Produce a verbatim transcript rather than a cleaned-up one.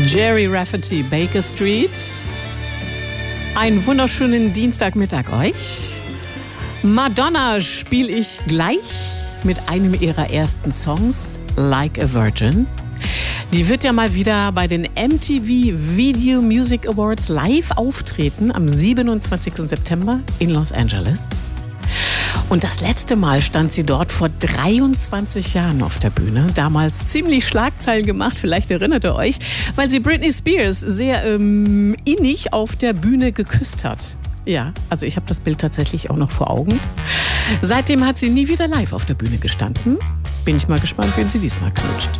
Gerry Rafferty, Baker Street. Einen wunderschönen Dienstagmittag euch. Madonna spiele ich gleich mit einem ihrer ersten Songs, Like a Virgin. Die wird ja mal wieder bei den M T V Video Music Awards live auftreten am siebenundzwanzigsten September in Los Angeles. Und das letzte Mal stand sie dort vor dreiundzwanzig Jahren auf der Bühne. Damals ziemlich Schlagzeilen gemacht, vielleicht erinnert ihr euch, weil sie Britney Spears sehr ähm, innig auf der Bühne geküsst hat. Ja, also ich habe das Bild tatsächlich auch noch vor Augen. Seitdem hat sie nie wieder live auf der Bühne gestanden. Bin ich mal gespannt, wen sie diesmal knutscht.